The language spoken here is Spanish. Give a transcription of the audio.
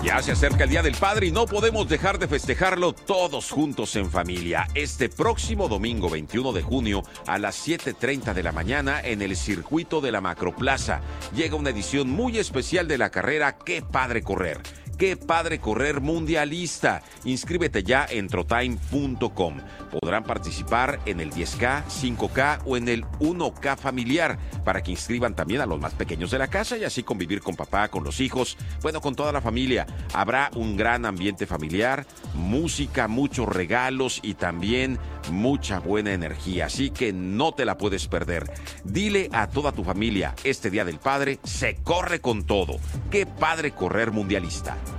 Ya se acerca el Día del Padre y no podemos dejar de festejarlo todos juntos en familia. Este próximo domingo 21 de junio a las 7:30 de la mañana en el circuito de la Macroplaza llega una edición muy especial de la carrera Qué Padre Correr. ¡Qué Padre Correr Mundialista! Inscríbete ya en trotime.com. Podrán participar en el 10K, 5K o en el 1K familiar para que inscriban también a los más pequeños de la casa y así convivir con papá, con los hijos, bueno, con toda la familia. Habrá un gran ambiente familiar, música, muchos regalos y también mucha buena energía, así que no te la puedes perder. Dile a toda tu familia, este Día del Padre se corre con todo. ¡Qué Padre Correr Mundialista!